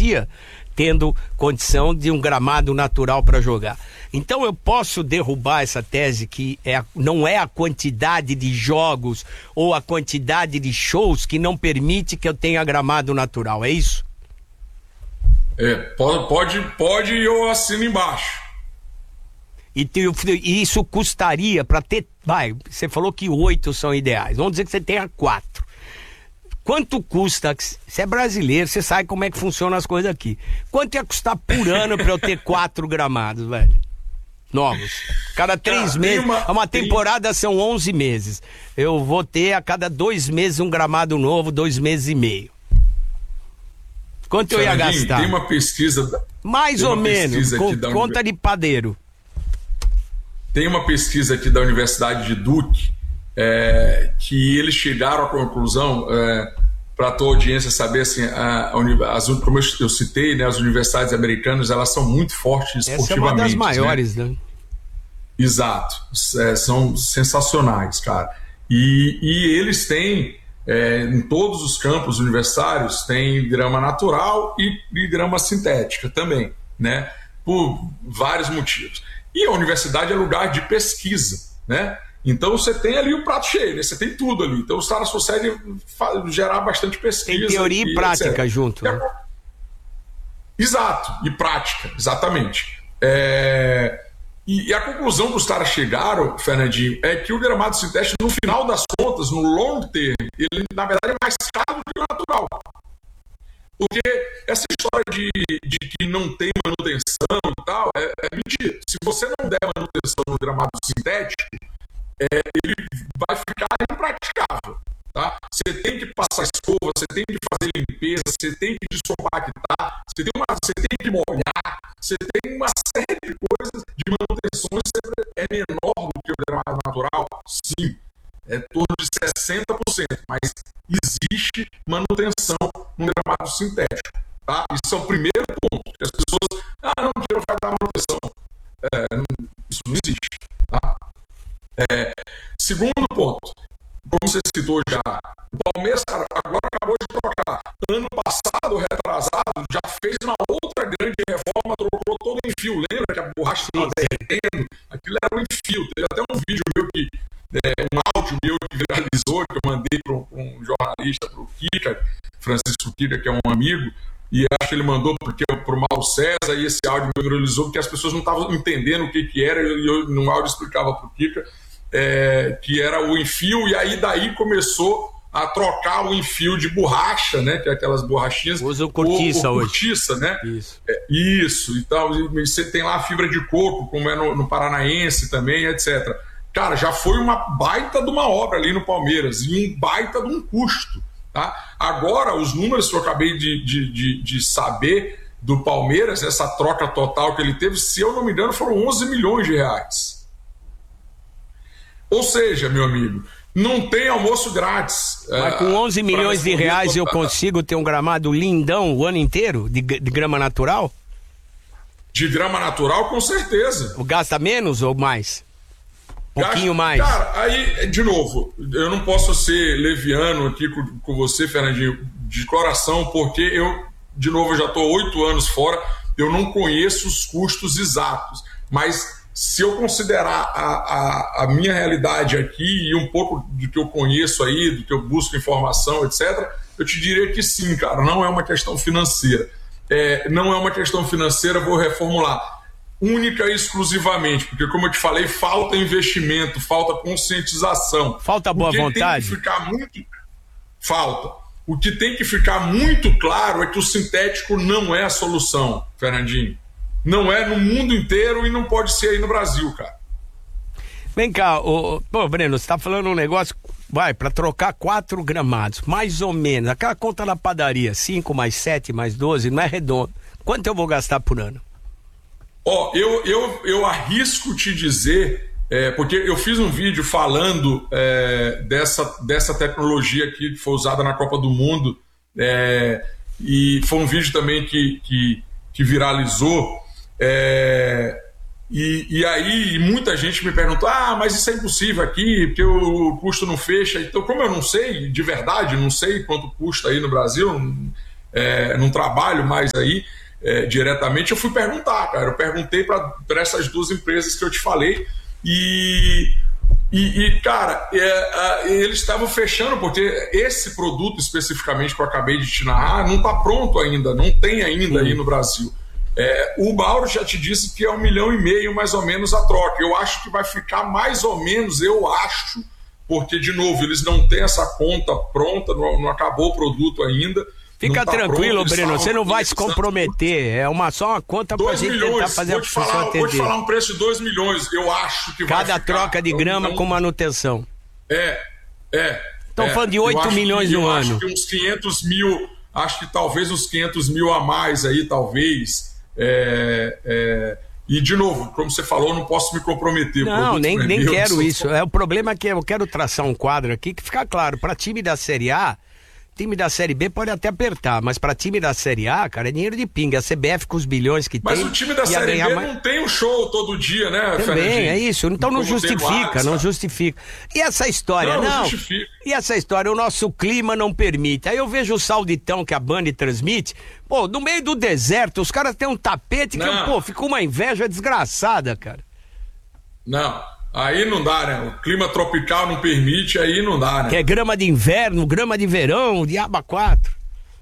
beneficia tendo condição de um gramado natural para jogar. Então eu posso derrubar essa tese que não é a quantidade de jogos ou a quantidade de shows que não permite que eu tenha gramado natural, é isso? Pode e eu assino embaixo. E isso custaria para ter... você falou que 8 são ideais, vamos dizer que você tenha 4. Quanto custa? Você é brasileiro, você sabe como é que funcionam as coisas aqui. Quanto ia custar por ano para eu ter 4 gramados, velho? Novos. Cada 3 meses. Uma temporada são 11 meses. Eu vou ter a cada 2 meses um gramado novo, 2 meses e meio. Quanto eu ia gastar? Tem uma pesquisa... Mais ou menos, conta de padeiro. Tem uma pesquisa aqui da Universidade de Duke, que eles chegaram à conclusão, para a tua audiência saber, assim, como eu citei, né, as universidades americanas, elas são muito fortes esportivamente. Essa é uma das maiores, né? Exato, são sensacionais, cara. E eles têm, em todos os campos universitários, tem grama natural e grama sintética também, né? Por vários motivos. E a universidade é lugar de pesquisa, né? Então você tem ali o prato cheio, né? Você tem tudo ali. Então os caras conseguem gerar bastante pesquisa. Tem teoria e prática, etc. Junto. Né? Exato, e prática, exatamente. E a conclusão que os caras chegaram, Fernandinho, é que o gramado sintético, no final das contas, no long term, ele na verdade é mais caro do que o natural. Porque essa história de que não tem manutenção e tal, é mentira. Se você não der manutenção no gramado sintético, ele vai ficar impraticável. Tá? Você tem que passar escova, você tem que fazer limpeza, você tem que descompactar, você tem que molhar, você tem uma série de coisas de manutenções. É menor do que o gramado natural? Sim. É em torno de 60%, mas existe manutenção no gramado sintético. Tá? Isso é o primeiro ponto. Que as pessoas, não quero fazer manutenção. Isso não existe. Tá? Segundo ponto, como você citou já, o Palmeiras, cara, agora acabou de trocar. Ano passado, retrasado, já fez uma outra grande reforma, trocou todo o enfio. Lembra que a borracha estava derretendo? Aquilo era um enfio. Teve até um vídeo meu um áudio meu que viralizou, que eu mandei para um jornalista, para o Kika, Francisco Kika, que é um amigo, e acho que ele mandou para o Mauro César, e esse áudio me viralizou porque as pessoas não estavam entendendo o que era, e eu no áudio explicava para o Kika que era o enfio, e aí daí começou a trocar o enfio de borracha, né, que é aquelas borrachinhas. Usa o cortiça hoje. Cortiça, né? Isso. Isso, e tal. E você tem lá a fibra de coco, como é no Paranaense também, etc. Cara, já foi uma baita de uma obra ali no Palmeiras e um baita de um custo. Tá? Agora, os números que eu acabei de saber do Palmeiras, essa troca total que ele teve, se eu não me engano, foram 11 milhões de reais. Ou seja, meu amigo, não tem almoço grátis. Mas com 11 milhões de reais eu consigo ter um gramado lindão o ano inteiro, de grama natural? De grama natural, com certeza. Gasta menos ou mais? Pouquinho mais. Cara, aí, de novo, eu não posso ser leviano aqui com você, Fernandinho, de coração, porque eu, de novo, já estou 8 anos fora, eu não conheço os custos exatos. Mas se eu considerar a minha realidade aqui e um pouco do que eu conheço aí, do que eu busco informação, etc., eu te diria que sim, cara, não é uma questão financeira. Não é uma questão financeira, vou reformular. Única e exclusivamente, porque como eu te falei, falta investimento, falta conscientização. Falta boa vontade? Falta. O que tem que ficar muito claro é que o sintético não é a solução, Fernandinho. Não é no mundo inteiro e não pode ser aí no Brasil, cara. Vem cá, Breno, você tá falando um negócio, para trocar 4 gramados, mais ou menos, aquela conta na padaria, 5 mais 7 mais 12, não é redondo. Quanto eu vou gastar por ano? Eu arrisco te dizer, porque eu fiz um vídeo falando dessa tecnologia aqui que foi usada na Copa do Mundo, e foi um vídeo também que viralizou, e aí muita gente me perguntou, mas isso é impossível aqui, porque o custo não fecha. Então, como eu não sei, de verdade, não sei quanto custa aí no Brasil, não trabalho mais aí diretamente, eu fui perguntar, cara. Eu perguntei para essas duas empresas que eu te falei cara, eles estavam fechando, porque esse produto especificamente que eu acabei de te narrar não está pronto ainda, não tem ainda aí no Brasil. O Mauro já te disse que é 1,5 milhão mais ou menos a troca. Eu acho que vai ficar mais ou menos, eu acho, porque, de novo, eles não têm essa conta pronta, não acabou o produto ainda. Fica tranquilo, Breno, você não vai se comprometer. Só uma conta pra gente tentar fazer a pessoa atender. Vou te falar um preço de 2 milhões, eu acho que vai cada ficar. Troca de grama com manutenção. Estão falando de 8 milhões no ano. Acho que uns 500 mil, acho que talvez uns 500 mil a mais aí, talvez. E, de novo, como você falou, eu não posso me comprometer. Não, nem quero isso. O problema é que eu quero traçar um quadro aqui que fica claro, para time da Série A. Time da Série B pode até apertar, mas para time da Série A, cara, é dinheiro de pinga. A CBF com os bilhões que tem... Mas o time da Série B não tem um show todo dia, né, Também, é isso. Então não justifica, não justifica. E essa história, não justifica. E essa história, o nosso clima não permite. Aí eu vejo o Sauditão que a Band transmite, no meio do deserto, os caras têm um tapete que, fica uma inveja desgraçada, cara. Não. Aí não dá, né? O clima tropical não permite, aí não dá, né? Que é grama de inverno, grama de verão, diabo 4.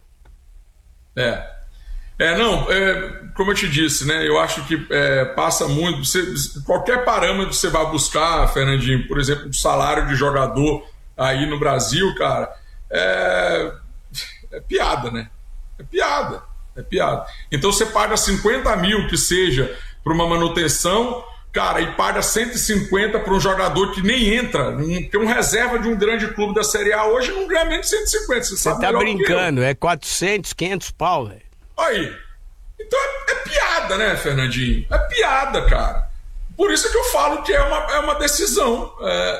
Como eu te disse, né? Eu acho que passa muito. Qualquer parâmetro você vai buscar, Fernandinho, por exemplo, o salário de jogador aí no Brasil, cara, é piada, né? É piada. Então você paga 50 mil que seja para uma manutenção. Cara, e paga 150 para um jogador que nem entra, que é um reserva de um grande clube da Série A hoje, não ganha menos de 150. Você tá brincando, 400, 500 pau, velho. Aí. Então é piada, né, Fernandinho? É piada, cara. Por isso que eu falo que é uma decisão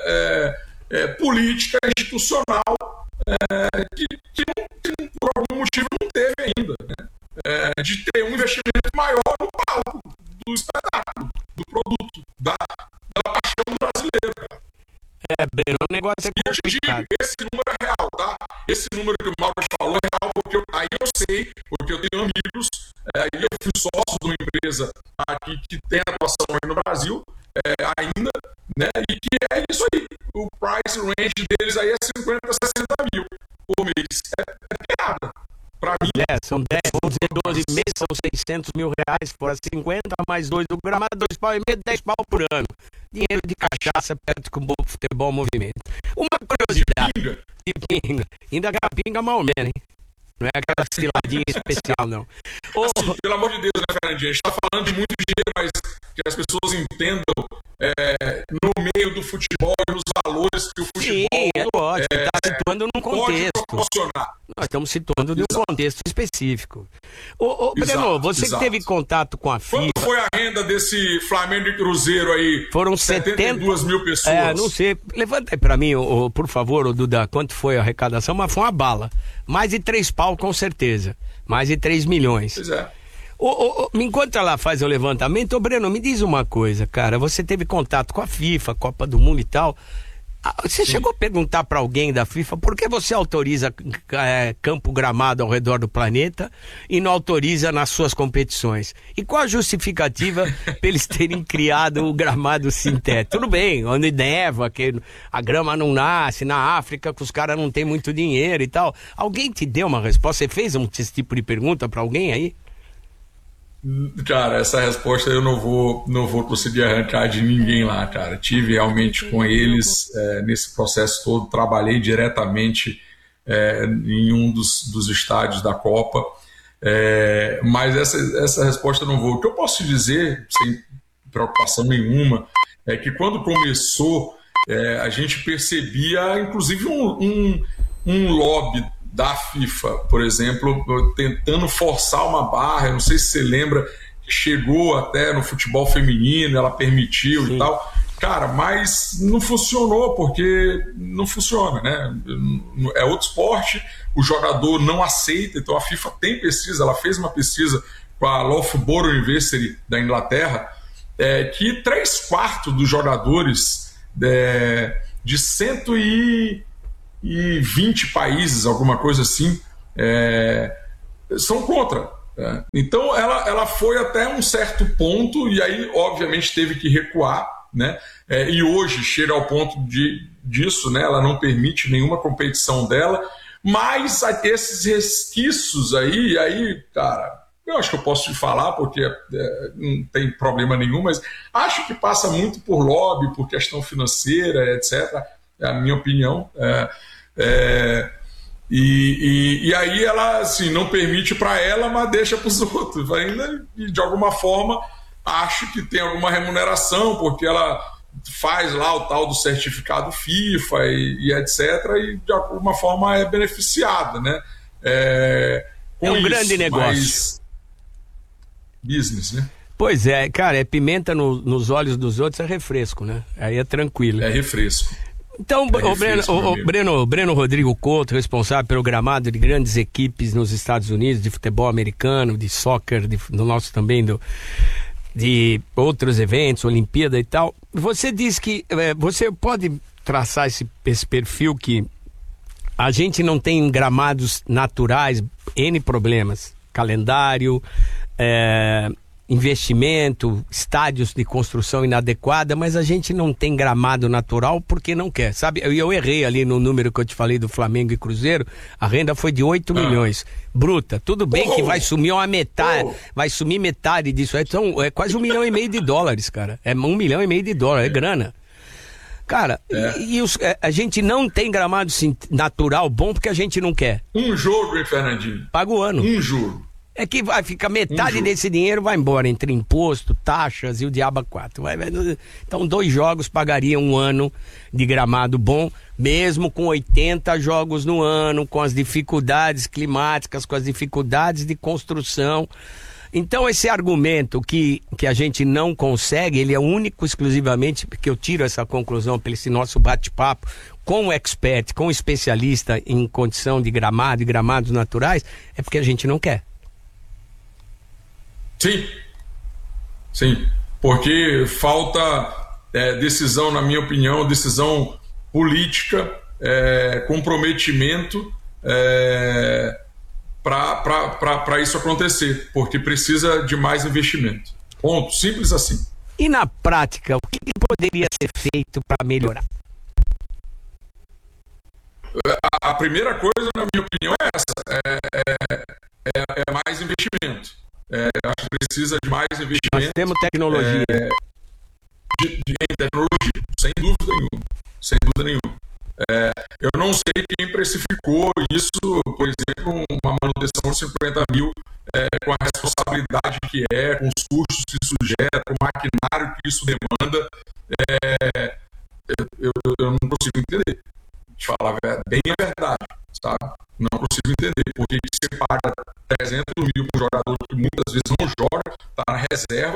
política, institucional, que por algum motivo não teve ainda, né? De ter um investimento maior no palco do espetáculo, do produto, da paixão do brasileiro, cara. Breno, o negócio é complicado. Eu te digo, esse número é real, tá? Esse número que o Mauro falou é real, porque eu sei, porque eu tenho amigos, eu fui sócio de uma empresa aqui que tem atuação aí no Brasil, ainda, né? E que é isso aí. O price range deles aí é 50 a 60 mil por mês. É piada. Pra mim. São 10, vamos dizer 12 meses, são 600 mil reais, fora 50, mais 2 do gramado, 2 pau e meio, 10 pau por ano. Dinheiro de cachaça perto com o futebol movimento. Uma curiosidade. De pinga. Ainda aquela pinga mal menos, hein? Não é aquela ciladinha especial, não. Assim, pelo amor de Deus, né, Fernandinho? A gente tá falando de muito dinheiro, mas que as pessoas entendam no meio do futebol e nos valores que o futebol... Sim, é lógico, está situando num contexto. Pode proporcionar. Nós estamos situando de um contexto específico. Breno, você que teve contato com a FIFA... Quanto foi a renda desse Flamengo e Cruzeiro aí? Foram 72 mil pessoas. Não sei. Levanta aí pra mim, por favor, Duda, quanto foi a arrecadação, mas foi uma bala. Mais de 3 pau, com certeza. Mais de 3 milhões. Pois é. Enquanto ela faz o levantamento, Breno, me diz uma coisa, cara. Você teve contato com a FIFA, Copa do Mundo e tal. Você chegou a perguntar para alguém da FIFA por que você autoriza campo gramado ao redor do planeta e não autoriza nas suas competições? E qual a justificativa para eles terem criado o gramado sintético? Tudo bem, onde neva, que a grama não nasce, na África que os caras não têm muito dinheiro e tal. Alguém te deu uma resposta? Você fez esse tipo de pergunta para alguém aí? Cara, essa resposta eu não vou conseguir arrancar de ninguém lá, cara. Tive realmente com eles nesse processo todo, trabalhei diretamente em um dos estádios da Copa, mas essa resposta eu não vou. O que eu posso te dizer, sem preocupação nenhuma, é que quando começou, a gente percebia, inclusive, um lobby da FIFA, por exemplo, tentando forçar uma barra. Eu não sei se você lembra, chegou até no futebol feminino, ela permitiu. Sim. E tal. Cara, mas não funcionou, porque não funciona, né? É outro esporte, o jogador não aceita, então a FIFA tem pesquisa, ela fez uma pesquisa com a Loughborough University da Inglaterra, que 3/4 dos jogadores de 120 países, alguma coisa assim, são contra. Então ela foi até um certo ponto e aí obviamente teve que recuar, né? E hoje chega ao ponto disso, né? Ela não permite nenhuma competição dela, mas esses resquícios aí, cara, eu acho que eu posso te falar porque não tem problema nenhum, mas acho que passa muito por lobby, por questão financeira, etc. É a minha opinião. E aí ela assim, não permite para ela, mas deixa para os outros. Ainda, de alguma forma, acho que tem alguma remuneração, porque ela faz lá o tal do certificado FIFA e etc. E de alguma forma é beneficiada, né? É um grande negócio. Mas business, né? Pois é, cara, é pimenta nos olhos dos outros, é refresco, né? Aí é tranquilo. É refresco. Então, o Breno Rodrigo Couto, responsável pelo gramado de grandes equipes nos Estados Unidos, de futebol americano, de soccer, no nosso também, de outros eventos, Olimpíada e tal. Você diz que você pode traçar esse perfil que a gente não tem gramados naturais, N problemas, calendário, investimento, estádios de construção inadequada, mas a gente não tem gramado natural porque não quer, sabe? Eu errei ali no número que eu te falei do Flamengo e Cruzeiro, a renda foi de 8 milhões, bruta, tudo bem que vai sumir uma metade, vai sumir metade disso, então é quase $1,5 milhão, cara, é $1,5 milhão, é grana. Cara, a gente não tem gramado natural bom porque a gente não quer. Um jogo, hein, Fernandinho? Paga o ano. Um jogo. É que vai ficar metade desse dinheiro vai embora entre imposto, taxas e o diabo 4. Então 2 jogos pagariam um ano de gramado bom, mesmo com 80 jogos no ano, com as dificuldades climáticas, com as dificuldades de construção. Então esse argumento que a gente não consegue, ele é único exclusivamente, porque eu tiro essa conclusão pelo esse nosso bate-papo com o expert, com o especialista em condição de gramado e gramados naturais, é porque a gente não quer. Sim, porque falta decisão, na minha opinião, decisão política, comprometimento para isso acontecer, porque precisa de mais investimento. Ponto, simples assim. E na prática, o que poderia ser feito para melhorar? A primeira coisa, na minha opinião, é essa, é mais investimento. Acho que precisa de mais investimento. Nós temos tecnologia. De tecnologia, sem dúvida nenhuma. Eu não sei quem precificou isso, por exemplo, uma manutenção de 50 mil, com a responsabilidade que com os custos que isso gera, com o maquinário que isso demanda. Eu não consigo entender. De falar bem a verdade, sabe? Não consigo entender por que você paga 300 mil para um jogador que muitas vezes não joga, está na reserva,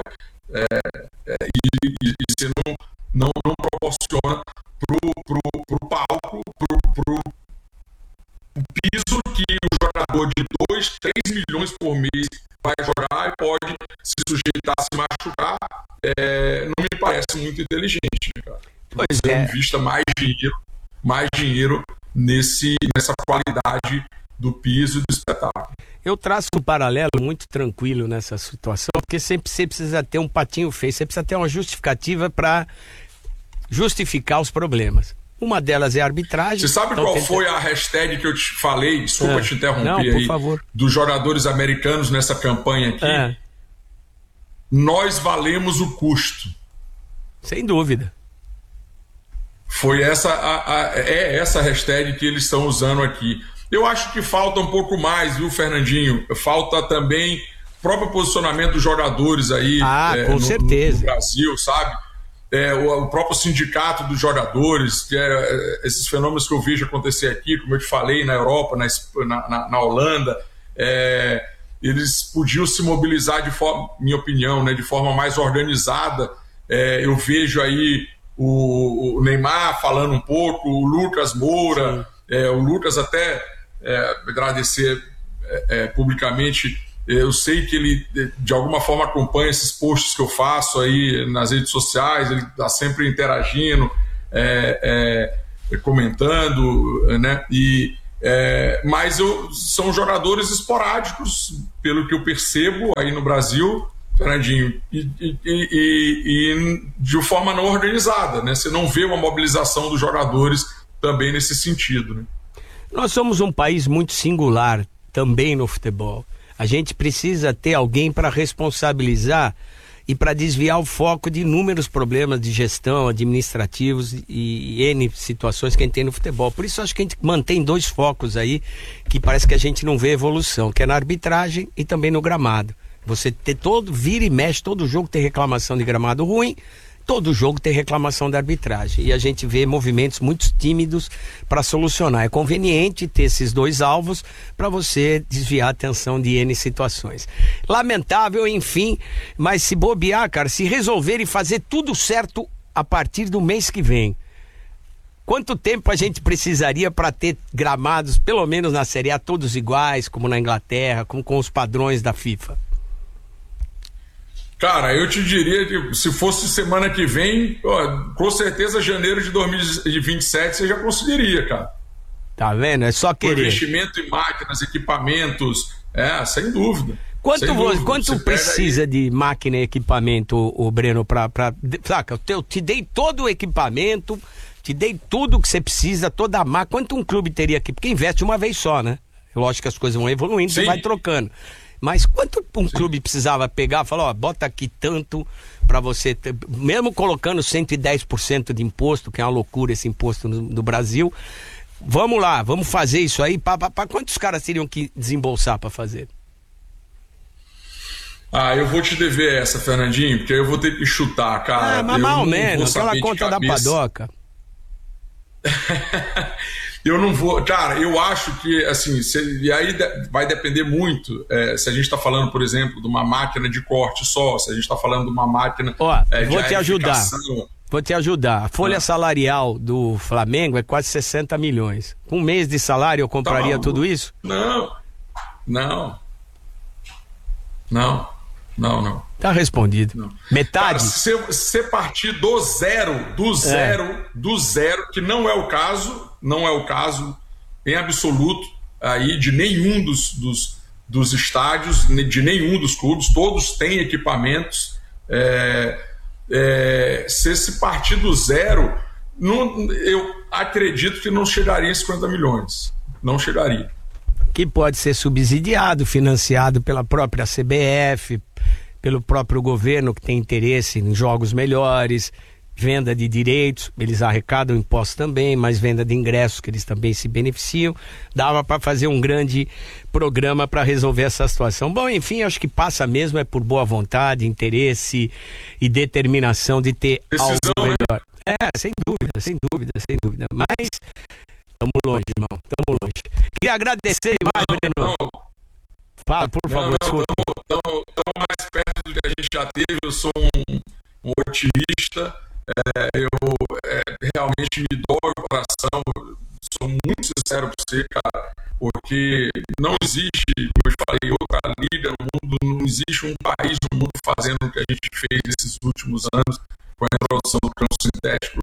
e você não proporciona para o palco, para o piso que o jogador de 2, 3 milhões por mês vai jogar e pode se sujeitar a se machucar. Não me parece muito inteligente, né, cara? Você invista mais dinheiro nessa qualidade do piso e do espetáculo. Eu traço um paralelo muito tranquilo nessa situação, porque sempre você precisa ter um patinho feio, você precisa ter uma justificativa para justificar os problemas. Uma delas é a arbitragem. Você sabe qual foi a hashtag que eu te falei? Desculpa te interromper. Não, por favor. Dos jogadores americanos nessa campanha aqui. Nós valemos o custo. Sem dúvida. Foi essa hashtag que eles estão usando aqui. Eu acho que falta um pouco mais, viu, Fernandinho? Falta também o próprio posicionamento dos jogadores aí com certeza. No Brasil, sabe? O próprio sindicato dos jogadores, que esses fenômenos que eu vejo acontecer aqui, como eu te falei, na Europa, na Holanda, eles podiam se mobilizar minha opinião, né, de forma mais organizada. Eu vejo aí o Neymar falando um pouco, o Lucas Moura, o Lucas até agradecer publicamente. Eu sei que ele de alguma forma acompanha esses posts que eu faço aí nas redes sociais, ele está sempre interagindo, comentando, né? E Mas são jogadores esporádicos, pelo que eu percebo aí no Brasil, Fernandinho, e de forma não organizada, né? Você não vê uma mobilização dos jogadores também nesse sentido, né? Nós somos um país muito singular também no futebol. A gente precisa ter alguém para responsabilizar e para desviar o foco de inúmeros problemas de gestão, administrativos e N situações que a gente tem no futebol. Por isso acho que a gente mantém dois focos aí que parece que a gente não vê evolução, que é na arbitragem e também no gramado. Você ter vira e mexe, todo jogo tem reclamação de gramado ruim, todo jogo tem reclamação da arbitragem. E a gente vê movimentos muito tímidos para solucionar. É conveniente ter esses dois alvos para você desviar a atenção de N situações. Lamentável, enfim, mas se bobear, cara, se resolverem fazer tudo certo a partir do mês que vem, quanto tempo a gente precisaria para ter gramados, pelo menos na Série A, todos iguais, como na Inglaterra, com os padrões da FIFA? Cara, eu te diria que se fosse semana que vem, com certeza janeiro de 2027 você já conseguiria, cara. Tá vendo? É só querer. Investimento em máquinas, equipamentos, sem dúvida. Quanto precisa de máquina e equipamento, o Breno, saca, eu te dei todo o equipamento, te dei tudo que você precisa, toda a máquina. Quanto um clube teria aqui? Porque investe uma vez só, né? Lógico que as coisas vão evoluindo, Sim. Você vai trocando. Mas quanto um clube precisava pegar, falar, bota aqui tanto para você, mesmo colocando 110% de imposto, que é uma loucura esse imposto no Brasil, vamos lá, vamos fazer isso aí, para quantos caras teriam que desembolsar para fazer? Eu vou te dever essa, Fernandinho, porque eu vou ter que chutar, cara. Mas mais ou menos, aquela conta da padoca. Eu não vou, cara, eu acho que, assim, e aí vai depender muito, se a gente está falando, por exemplo, de uma máquina de corte só, se a gente está falando de uma máquina vou te ajudar. Vou te ajudar. A folha salarial do Flamengo é quase 60 milhões. Com um mês de salário eu compraria tudo isso? Não. Tá respondido. Não. Metade? Cara, se você partir do zero, que não é o caso em absoluto aí de nenhum dos estádios, de nenhum dos clubes, todos têm equipamentos. Se partir do zero, eu acredito que não chegaria em 50 milhões. Não chegaria. Que pode ser subsidiado, financiado pela própria CBF, pelo próprio governo que tem interesse em jogos melhores, venda de direitos, eles arrecadam impostos também, mas venda de ingressos que eles também se beneficiam. Dava para fazer um grande programa para resolver essa situação. Bom, enfim, acho que passa mesmo por boa vontade, interesse e determinação de ter algo melhor. Sem dúvida. Mas estamos longe, irmão, estamos longe. Queria agradecer demais, Breno. Fala, por favor. Estamos mais perto do que a gente já teve. Eu sou um otimista. Eu realmente me dói o coração. Sou muito sincero para você, cara, porque não existe, como eu falei, outra liga no mundo, não existe um país no mundo fazendo o que a gente fez nesses últimos anos com a introdução do campo sintético.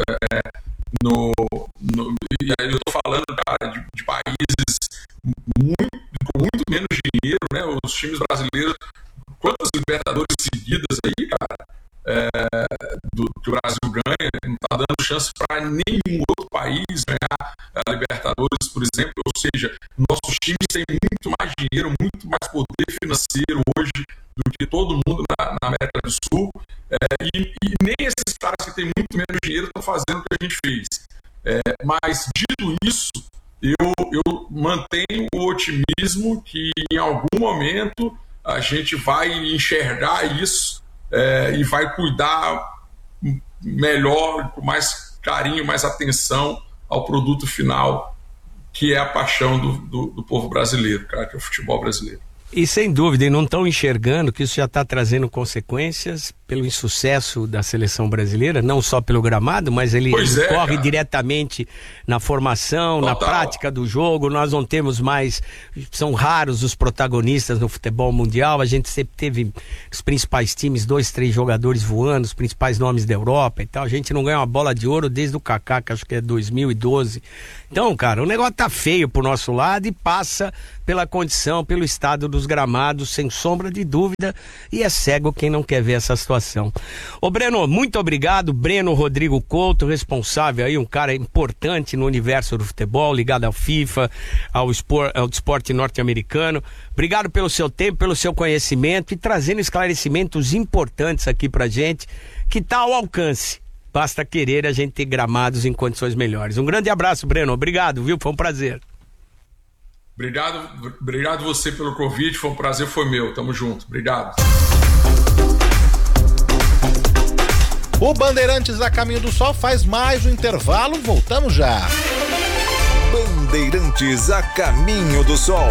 E aí eu estou falando, cara, de países com muito menos dinheiro, né? Os times brasileiros, quantas Libertadores seguidas aí, cara, que o Brasil ganha, não está dando chance para nenhum outro país ganhar a Libertadores, por exemplo. Ou seja, nossos times têm muito mais dinheiro, muito mais poder financeiro hoje do que todo mundo na América do Sul, e nem esses caras que têm muito menos dinheiro estão fazendo o que a gente fez. Mas, dito isso, eu mantenho o otimismo que em algum momento a gente vai enxergar isso e vai cuidar melhor, com mais carinho, mais atenção ao produto final, que é a paixão do povo brasileiro, cara, que é o futebol brasileiro. E sem dúvida, e não estão enxergando que isso já está trazendo consequências pelo insucesso da seleção brasileira, não só pelo gramado, mas ele corre diretamente na formação, na prática do jogo. Nós não temos mais, são raros os protagonistas no futebol mundial. A gente sempre teve os principais times, 2, 3 jogadores voando, os principais nomes da Europa e tal. A gente não ganha uma bola de ouro desde o Kaká, que acho que é 2012. Então, cara, o negócio tá feio pro nosso lado e passa pela condição, pelo estado dos gramados, sem sombra de dúvida, e é cego quem não quer ver essa situação. Ô Breno, muito obrigado. Breno Rodrigo Couto, responsável aí, um cara importante no universo do futebol, ligado ao FIFA, ao esporte norte-americano. Obrigado pelo seu tempo, pelo seu conhecimento e trazendo esclarecimentos importantes aqui pra gente, que tá ao alcance. Basta querer a gente ter gramados em condições melhores. Um grande abraço, Breno. Obrigado, viu? Foi um prazer. Obrigado você pelo convite, foi um prazer, foi meu. Tamo junto, obrigado. O Bandeirantes a Caminho do Sol faz mais um intervalo, voltamos já. Bandeirantes a Caminho do Sol.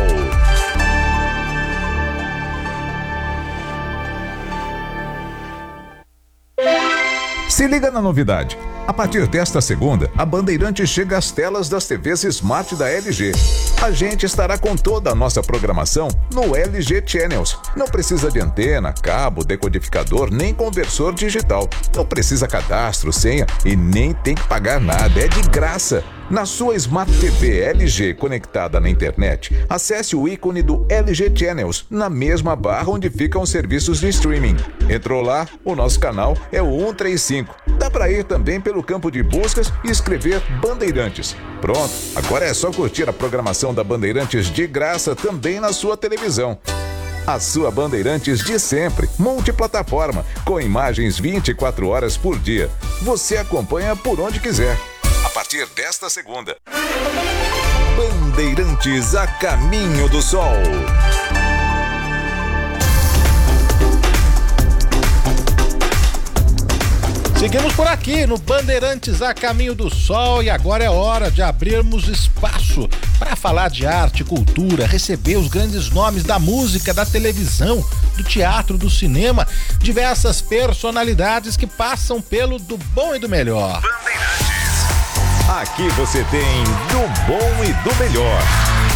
Se liga na novidade. A partir desta segunda, a Bandeirantes chega às telas das TVs Smart da LG. A gente estará com toda a nossa programação no LG Channels. Não precisa de antena, cabo, decodificador, nem conversor digital. Não precisa cadastro, senha e nem tem que pagar nada. É de graça. Na sua Smart TV LG conectada na internet, acesse o ícone do LG Channels na mesma barra onde ficam os serviços de streaming. Entrou lá, o nosso canal é o 135. Dá para ir também pelo campo de buscas e escrever Bandeirantes. Pronto, agora é só curtir a programação da Bandeirantes de graça também na sua televisão. A sua Bandeirantes de sempre, multiplataforma, com imagens 24 horas por dia. Você acompanha por onde quiser. A partir desta segunda. Bandeirantes a Caminho do Sol. Seguimos por aqui no Bandeirantes a Caminho do Sol e agora é hora de abrirmos espaço para falar de arte, cultura, receber os grandes nomes da música, da televisão, do teatro, do cinema, diversas personalidades que passam pelo do bom e do melhor. Bandeirantes. Aqui você tem do bom e do melhor.